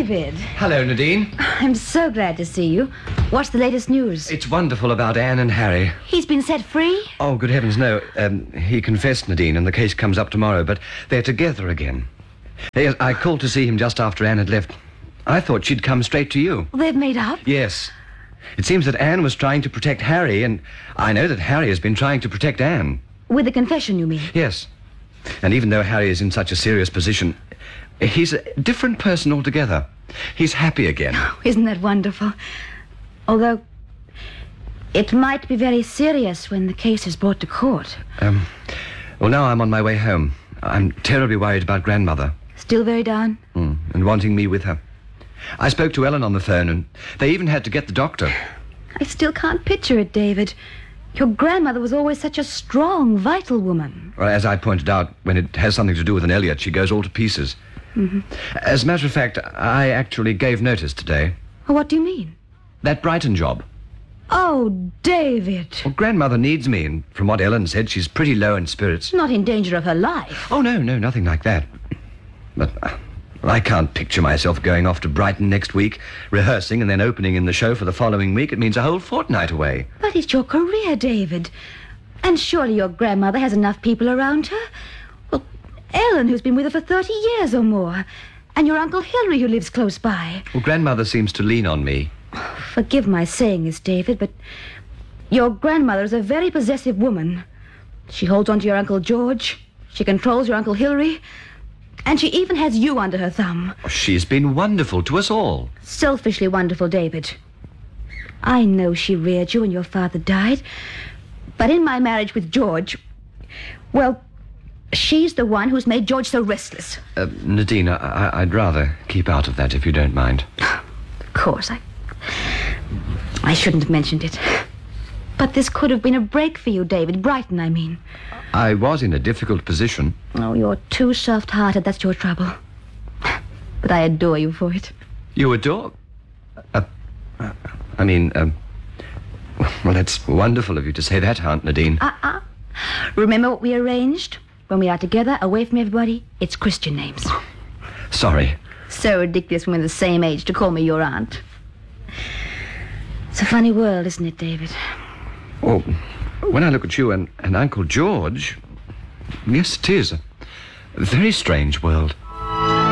David. Hello, Nadine. I'm so glad to see you. What's the latest news? It's wonderful about Anne and Harry. He's been set free? Oh, good heavens, no. He confessed, Nadine, and the case comes up tomorrow, but they're together again. Yes, I called to see him just after Anne had left. I thought she'd come straight to you. They've made up? Yes. It seems that Anne was trying to protect Harry, and I know that Harry has been trying to protect Anne. With the confession, you mean? Yes. And even though Harry is in such a serious position, he's a different person altogether. He's happy again. Oh, isn't that wonderful? Although, it might be very serious when the case is brought to court. Well, now I'm on my way home. I'm terribly worried about Grandmother. Still very down? And wanting me with her. I spoke to Ellen on the phone, and they even had to get the doctor. I still can't picture it, David. Your grandmother was always such a strong, vital woman. Well, as I pointed out, when it has something to do with an Elliot, she goes all to pieces. Mm-hmm. As a matter of fact, I actually gave notice today. What do you mean? That Brighton job. Oh, David. Well, Grandmother needs me, and from what Ellen said, she's pretty low in spirits. Not in danger of her life. Oh, no, nothing like that. But I can't picture myself going off to Brighton next week, rehearsing and then opening in the show for the following week. It means a whole fortnight away. But it's your career, David. And surely your grandmother has enough people around her. Well, Ellen, who's been with her for 30 years or more. And your Uncle Hilary, who lives close by. Well, Grandmother seems to lean on me. Forgive my saying this, David, but your grandmother is a very possessive woman. She holds on to your Uncle George. She controls your Uncle Hilary. And she even has you under her thumb. She's been wonderful to us all. Selfishly wonderful, David. I know she reared you when your father died. But in my marriage with George, well, she's the one who's made George so restless. Nadine, I'd rather keep out of that if you don't mind. Of course, I shouldn't have mentioned it. But this could have been a break for you, David. Brighton, I mean. I was in a difficult position. Oh, you're too soft-hearted. That's your trouble. But I adore you for it. You adore? Well, that's wonderful of you to say that, Aunt Nadine. Remember what we arranged? When we are together, away from everybody, it's Christian names. Sorry. So ridiculous when we're the same age to call me your aunt. It's a funny world, isn't it, David? Oh, when I look at you and Uncle George, yes, it is. A very strange world.